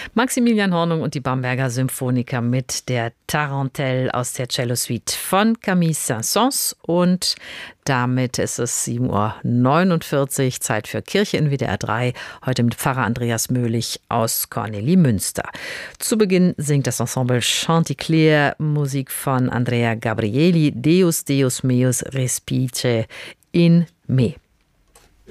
Maximilian Hornung und die Bamberger Symphoniker mit der Tarentelle aus der Cello-Suite von Camille Saint-Saëns. Und damit ist es 7:49 Uhr, Zeit für Kirche in WDR 3. Heute mit Pfarrer Andreas Möhlich aus Kornelimünster. Zu Beginn singt das Ensemble Chanticleer Musik von Andrea Gabrieli, Deus Deus meus respice in me.